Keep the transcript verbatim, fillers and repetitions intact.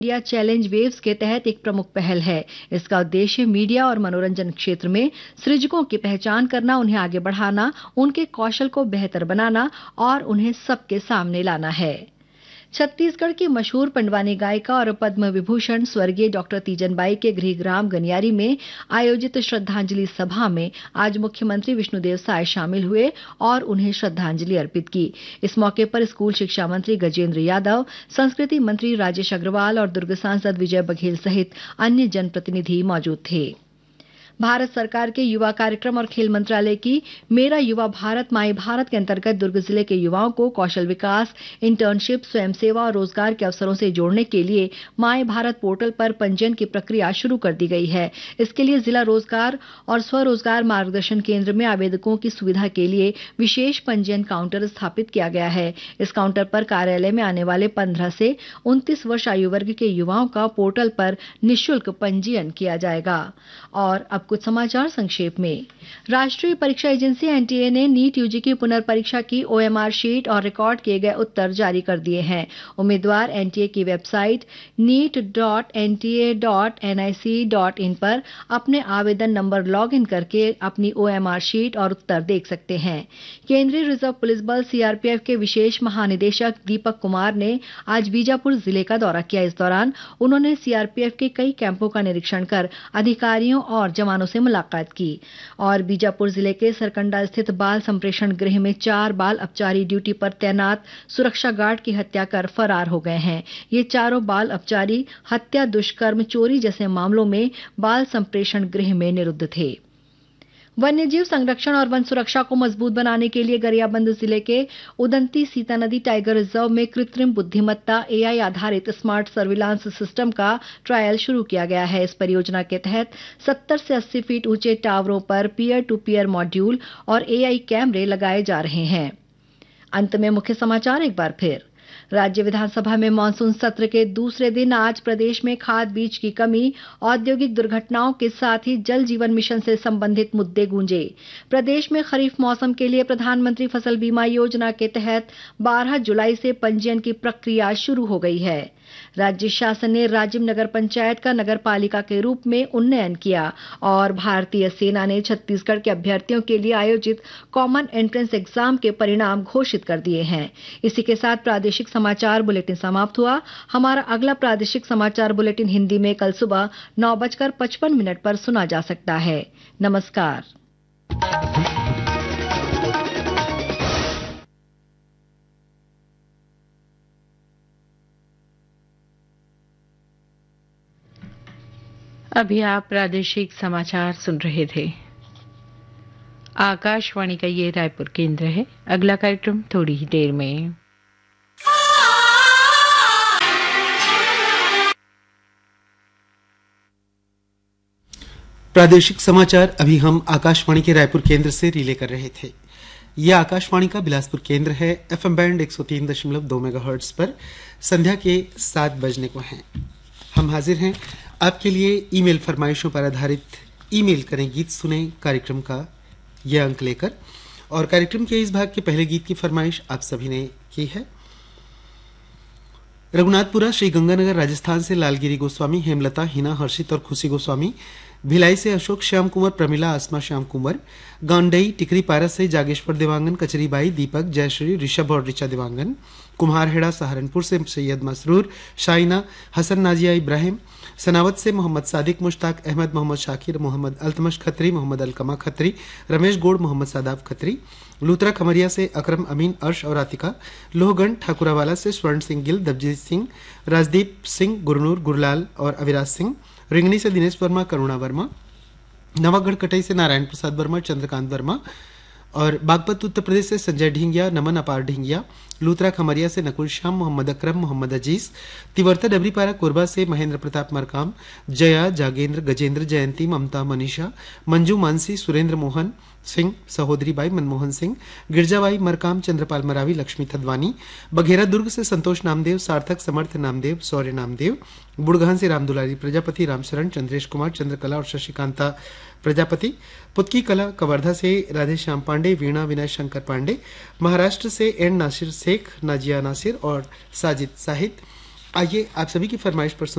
Media challenge waves के तहत एक प्रमुख पहल है। इसका उद्देश्य मीडिया और मनोरंजन क्षेत्र में सृजकों की पहचान करना, उन्हें आगे बढ़ाना, उनके कौशल को बेहतर बनाना और उन्हें सबके सामने लाना है। छत्तीसगढ़ की मशहूर पंडवानी गायिका और पद्म विभूषण स्वर्गीय डॉक्टर तीजन बाई के गृहग्राम गनियारी में आयोजित श्रद्धांजलि सभा में आज मुख्यमंत्री विष्णुदेव साय शामिल हुए और उन्हें श्रद्धांजलि अर्पित की। इस मौके पर स्कूल शिक्षा मंत्री गजेंद्र यादव, संस्कृति मंत्री राजेश अग्रवाल और दुर्ग सांसद विजय बघेल सहित अन्य जनप्रतिनिधि मौजूद थे। भारत सरकार के युवा कार्यक्रम और खेल मंत्रालय की मेरा युवा भारत माई भारत के अंतर्गत दुर्ग जिले के युवाओं को कौशल विकास, इंटर्नशिप, स्वयं सेवा और रोजगार के अवसरों से जोड़ने के लिए माई भारत पोर्टल पर पंजीयन की प्रक्रिया शुरू कर दी गई है। इसके लिए जिला रोजगार और स्वरोजगार मार्गदर्शन केंद्र में आवेदकों की सुविधा के लिए विशेष पंजीयन काउंटर स्थापित किया गया है। इस काउंटर पर कार्यालय में आने वाले पंद्रह से उनतीस वर्ष आयु वर्ग के युवाओं का पोर्टल पर निःशुल्क पंजीयन किया जाएगा। और अब कुछ समाचार संक्षेप में। राष्ट्रीय परीक्षा एजेंसी एनटीए ने नीट यूजी की पुनर्परीक्षा की ओएमआर शीट और रिकॉर्ड किए गए उत्तर जारी कर दिए हैं। उम्मीदवार एनटीए की website NEET dot NTA dot NIC dot in पर अपने आवेदन नंबर लॉग इन करके अपनी ओएमआर शीट और उत्तर देख सकते हैं। केंद्रीय रिजर्व पुलिस बल सीआरपीएफ के विशेष महानिदेशक दीपक कुमार ने आज बीजापुर जिले का दौरा किया। इस दौरान उन्होंने सीआरपीएफ के कई कैंपों का निरीक्षण कर अधिकारियों और जवानों से मुलाकात की। और बीजापुर जिले के सरकंडा स्थित बाल संप्रेषण गृह में चार बाल अपचारी ड्यूटी पर तैनात सुरक्षा गार्ड की हत्या कर फरार हो गए हैं। ये चारों बाल अपचारी हत्या, दुष्कर्म, चोरी जैसे मामलों में बाल संप्रेषण गृह में निरुद्ध थे। वन्यजीव संरक्षण और वन सुरक्षा को मजबूत बनाने के लिए गरियाबंद जिले के उदंती सीता नदी टाइगर रिजर्व में कृत्रिम बुद्धिमत्ता एआई आधारित स्मार्ट सर्विलांस सिस्टम का ट्रायल शुरू किया गया है। इस परियोजना के तहत सत्तर से अस्सी फीट ऊंचे टावरों पर पीयर टू पीयर मॉड्यूल और एआई कैमरे लगाए जा रहे हैं। अंत में मुख्य समाचार एक बार फिर। राज्य विधानसभा में मानसून सत्र के दूसरे दिन आज प्रदेश में खाद बीज की कमी, औद्योगिक दुर्घटनाओं के साथ ही जल जीवन मिशन से संबंधित मुद्दे गूंजे। प्रदेश में खरीफ मौसम के लिए प्रधानमंत्री फसल बीमा योजना के तहत बारह जुलाई से पंजीयन की प्रक्रिया शुरू हो गई है। राज्य शासन ने राजिम नगर पंचायत का नगर पालिका के रूप में उन्नयन किया और भारतीय सेना ने छत्तीसगढ़ के अभ्यर्थियों के लिए आयोजित कॉमन एंट्रेंस एग्जाम के परिणाम घोषित कर दिए हैं। इसी के साथ प्रादेशिक समाचार बुलेटिन समाप्त हुआ। हमारा अगला प्रादेशिक समाचार बुलेटिन हिंदी में कल सुबह नौ बजकर पचपन मिनट पर सुना जा सकता है। नमस्कार। अभी आप प्रादेशिक समाचार सुन रहे थे। आकाशवाणी का ये रायपुर केंद्र है। अगला कार्यक्रम थोड़ी ही देर में। प्रादेशिक समाचार अभी हम आकाशवाणी के रायपुर केंद्र से रिले कर रहे थे। यह आकाशवाणी का बिलासपुर केंद्र है। एफएम बैंड एक सौ तीन दशमलव दो मेगाहर्ट्ज पर संध्या के सात बजने को हैं। हम हाजिर हैं आपके लिए ईमेल फरमाइशों पर आधारित ईमेल करें गीत सुने कार्यक्रम का यह अंक लेकर। और कार्यक्रम के इस भाग के पहले गीत की फरमाइश आप सभी ने की है। रघुनाथपुरा श्री गंगानगर राजस्थान से लालगिरी गोस्वामी, हेमलता, हिना, हर्षित और खुशी गोस्वामी, भिलाई से अशोक श्याम कुंवर, प्रमिला, आसमा श्याम कुंवर, गांडई टिकरी पारस से जागेश्वर देवांगन, कचरीबाई, दीपक, जयश्री, ऋषभ और ऋचा देवांगन, कुम्हारहेड़ा सहारनपुर से सैयद मसरूर, शाइना, हसन नाजिया इब्राहिम, सनावत से मोहम्मद सादिक, मुश्ताक अहमद, मोहम्मद शाकिर, मोहम्मद अल्तमश खत्री, मोहम्मद अलकमा खत्री, रमेश गोड़, मोहम्मद सादाब खत्री, लूतरा खमरिया से अकरम अमीन, अर्श और आतिका, लोहगंड ठाकुरावाला से स्वर्ण सिंह गिल, दबजीत सिंह, राजदीप सिंह, गुरनूर, गुरलाल और अविराज सिंह, रिंगनी से दिनेश वर्मा, करुणा वर्मा, नवागढ़ कटई से नारायण प्रसाद वर्मा, चंद्रकांत वर्मा और बागपत उत्तर प्रदेश से संजय ढींगिया, नमन अपार ढींगिया, लूतरा खमरिया से नकुल श्याम, मोहम्मद अकरम, मोहम्मद अजीज, तिवर्ता डबरीपारा कोरबा से महेंद्र प्रताप मरकाम, जया, जागेंद्र, गजेंद्र, जयंती, ममता, मनीषा, मंजू, मानसी, सुरेंद्र मोहन सिंह, सहोदरी बाई, मनमोहन सिंह, गिरजाबाई मरकाम, चंद्रपाल मरावी, लक्ष्मी थदवानी, बघेरा दुर्ग से संतोष नामदेव, सार्थक, समर्थ नामदेव, सौर्य नामदेव, बुड़गान से रामदुलारी प्रजापति, रामशरण, चंद्रेश कुमार, चंद्रकला और शशिकांता प्रजापति, पुतकी कला कवर्धा से राधे श्याम पांडे, वीणा, विनय शंकर पांडे, महाराष्ट्र से एन नासिर शेख, नाजिया नासिर और साजिद साहिद, आइए आप सभी की फरमाइश पर